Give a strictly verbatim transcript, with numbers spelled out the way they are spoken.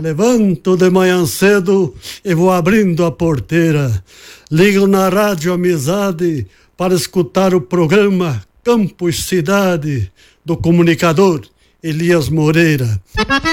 Levanto de manhã cedo e vou abrindo a porteira. Ligo na Rádio Amizade para escutar o programa Campo e Cidade do comunicador Elias Moreira.